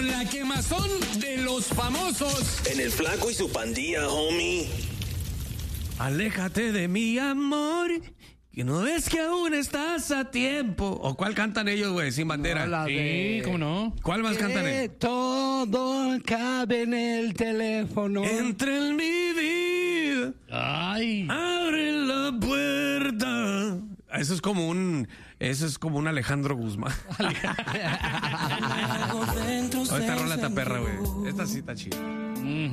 La quemazón de los famosos. En el Flaco y su pandilla, homie. Aléjate de mi amor, que no ves que aún estás a tiempo. ¿O cuál cantan ellos, güey, sin bandera? No, Sí, ¿cómo no? ¿Cuál más cantan ellos? Todo cabe en el teléfono. Entra en mi vida, Ay. abre la puerta. Eso es como un Alejandro Guzmán. Esta rola está perra, güey. Esta sí está chida.